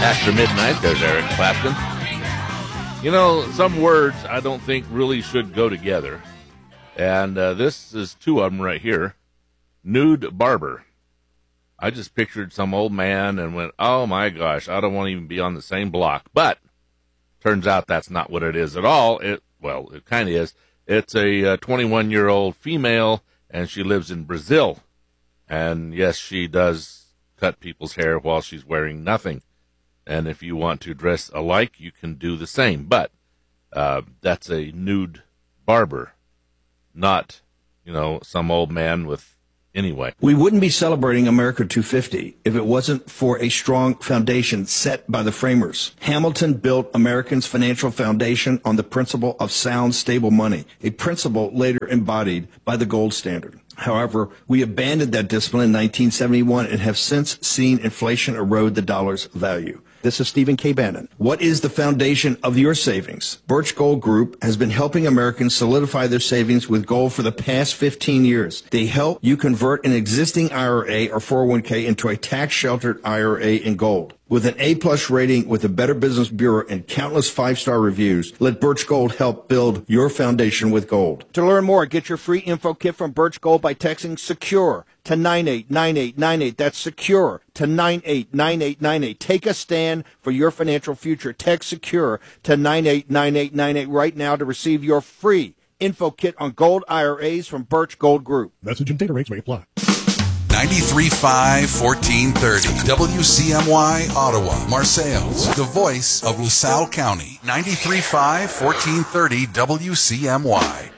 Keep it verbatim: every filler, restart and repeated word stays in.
After midnight, there's Eric Clapton. You know, some words I don't think really should go together. And uh, this is two of them right here. Nude barber. I just pictured some old man and went, oh my gosh, I don't want to even be on the same block. But turns out that's not what it is at all. It Well, it kind of is. It's a twenty-one-year-old female, and she lives in Brazil. And yes, she does cut people's hair while she's wearing nothing. And if you want to dress alike, you can do the same. But uh, that's a nude barber, not, you know, some old man with, anyway. We wouldn't be celebrating America two fifty if it wasn't for a strong foundation set by the framers. Hamilton built Americans' financial foundation on the principle of sound, stable money, a principle later embodied by the gold standard. However, we abandoned that discipline in nineteen seventy-one and have since seen inflation erode the dollar's value. This is Stephen K. Bannon. What is the foundation of your savings? Birch Gold Group has been helping Americans solidify their savings with gold for the past fifteen years. They help you convert an existing I R A or four oh one k into a tax-sheltered I R A in gold. With an A-plus rating with the Better Business Bureau and countless five-star reviews, let Birch Gold help build your foundation with gold. To learn more, get your free info kit from Birch Gold by texting SECURE to nine eight nine eight nine eight. That's SECURE to nine eight nine eight nine eight. Take a stand for your financial future. Text SECURE to nine eight nine eight nine eight right now to receive your free info kit on gold I R As from Birch Gold Group. Message and data rates may apply. ninety-three point five, fourteen thirty W C M Y, Ottawa, Marseilles, the voice of LaSalle County. ninety-three point five, fourteen thirty W C M Y.